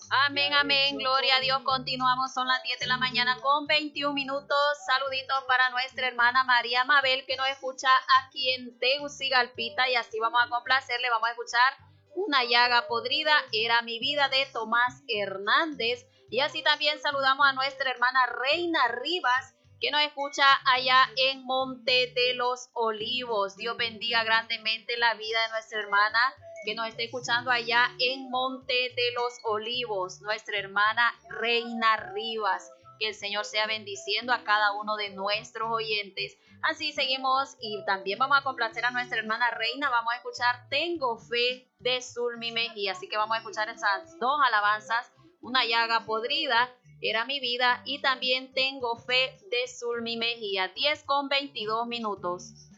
Amén, amén, gloria a Dios. Continuamos, son las 10 de la mañana con 21 minutos. Saluditos para nuestra hermana María Mabel, que nos escucha aquí en Tegucigalpita, y así vamos a complacerle. Vamos a escuchar Una llaga podrida, era mi vida, de Tomás Hernández. Y así también saludamos a nuestra hermana Reina Rivas, que nos escucha allá en Monte de los Olivos. Dios bendiga grandemente la vida de nuestra hermana que nos está escuchando allá en Monte de los Olivos, nuestra hermana Reina Rivas. Que el Señor sea bendiciendo a cada uno de nuestros oyentes. Así seguimos, y también vamos a complacer a nuestra hermana Reina. Vamos a escuchar Tengo Fe, de Zulmi Mejía. Así que vamos a escuchar esas dos alabanzas: Una llaga podrida, era mi vida, y también Tengo Fe, de Zulmi Mejía. 10 con 22 minutos.